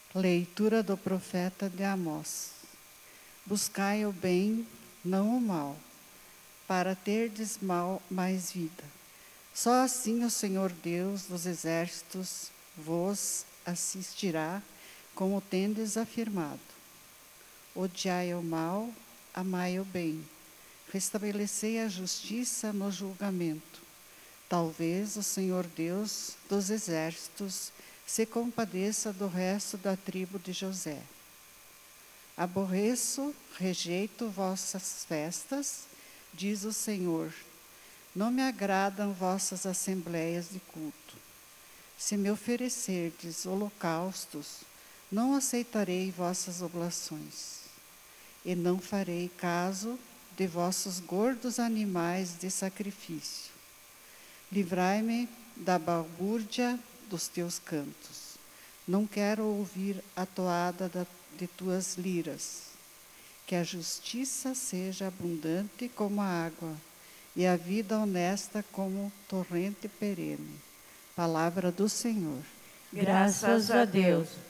Leitura do profeta de Amós. Buscai o bem, não o mal, para terdes mais vida. Só assim o Senhor Deus dos exércitos vos assistirá, como tendes afirmado. Odiai o mal, amai o bem. Restabelecei a justiça no julgamento. Talvez o Senhor Deus dos exércitos se compadeça do resto da tribo de José. Aborreço, rejeito vossas festas, diz o Senhor. Não me agradam vossas assembleias de culto. Se me oferecerdes holocaustos, não aceitarei vossas oblações, e não farei caso de vossos gordos animais de sacrifício. Livrai-me da balbúrdia dos teus cantos. Não quero ouvir a toada de tuas liras. Que a justiça seja abundante como a água, e a vida honesta como torrente perene. Palavra do Senhor. Graças a Deus.